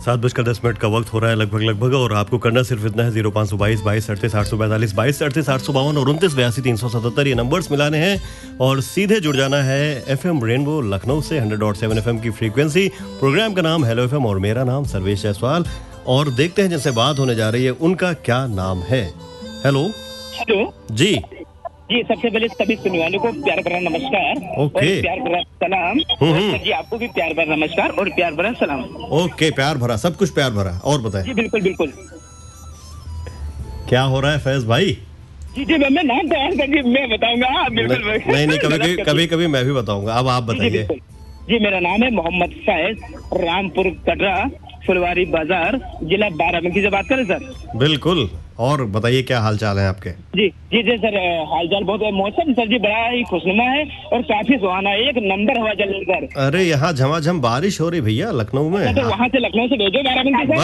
7:10 का वक्त हो रहा है लगभग और आपको करना सिर्फ इतना है 0522 22 38 842 22 38 852 और 29 82 377 ये नंबर्स मिलाने हैं और सीधे जुड़ जाना है एफएम रेनबो लखनऊ से 100.7 एफएम की फ्रीक्वेंसी। प्रोग्राम का नाम हेलो एफएम और मेरा नाम सर्वेश जायसवाल और देखते हैं जिनसे बात होने जा रही है उनका क्या नाम है। हेलो जी जी, सबसे पहले सभी सुनने वालों को प्यार भरा नमस्कार और प्यार भरा सलाम। और जी आपको भी प्यार भरा नमस्कार और प्यार भरा सलाम। ओके, प्यार भरा, सब कुछ प्यार भरा। और बताएं जी बिल्कुल बिल्कुल क्या हो रहा है फैज भाई? जी जी मैं नाम तैयार करके मैं बताऊंगा। बिल्कुल नहीं, कभी मैं भी बताऊंगा। अब आप बताइए। जी मेरा नाम है मोहम्मद फैज, रामपुर कटरा, फुलवारी बाजार, जिला बाराबंकी से बात करें सर। बिल्कुल, और बताइए क्या हाल चाल है आपके? जी जी जी सर, हालचाल बहुत है। मौसम सर जी बड़ा ही खुशनुमा है और काफी सुहाना है, एक नंबर हवा चल रही सर। अरे यहाँ झमाझम बारिश हो रही भैया लखनऊ में। तो वहाँ से लखनऊ से भेजो बाराबंकी से।